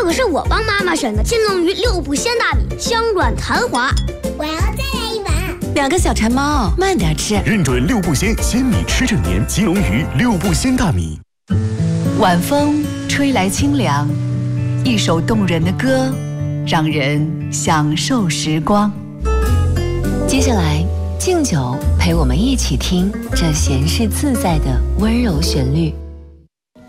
可是我帮妈妈选的金龙鱼6步鲜大米，香软弹滑。 我要再来一碗。 2个小馋猫，慢点吃。 认准6步鲜，鲜米吃正年。金龙鱼6步鲜大米。 晚风吹来清凉，一首动人的歌，让人享受时光。接下来，敬酒陪我们一起听这闲适自在的温柔旋律。